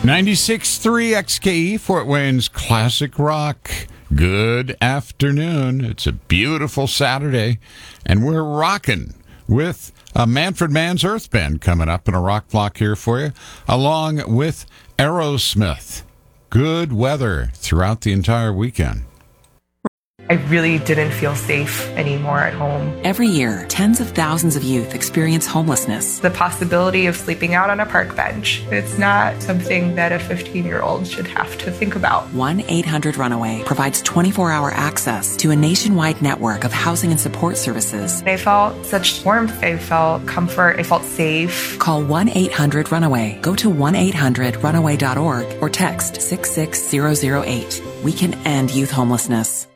96.3 XKE, Fort Wayne's Classic Rock. Good afternoon. It's a beautiful Saturday, and we're rocking with Manfred Mann's Earth Band coming up in a rock block here for you, along with Aerosmith. Good weather throughout the entire weekend. I really didn't feel safe anymore at home. Every year, tens of thousands of youth experience homelessness. The possibility of sleeping out on a park bench, it's not something that a 15-year-old should have to think about. 1-800-RUNAWAY provides 24-hour access to a nationwide network of housing and support services. I felt such warmth. I felt comfort. I felt safe. Call 1-800-RUNAWAY. Go to 1-800-RUNAWAY.org or text 66008. We can end youth homelessness.